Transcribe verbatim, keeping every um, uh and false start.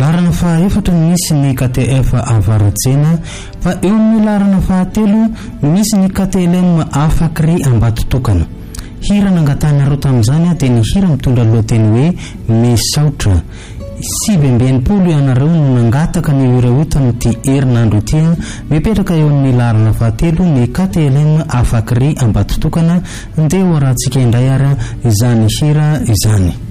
Larana faefatra misy ny K T F Avaratsena, fa eo amin'ny larana fahatelo misy ny K T L M Afakry Ambatotokana. Hira nangatana rota amin'izany dia ny hira mitondra lohateny hoe Mesaotra. Sivy amby enimpolo ianareo no nangataka ny oreota amin'ity herinandro ity, mipetraka eo amin'ny larana fahatelo ny K T L M Afakry Ambatotokana. Ndeha ho arahantsika indray ary izany hira izany.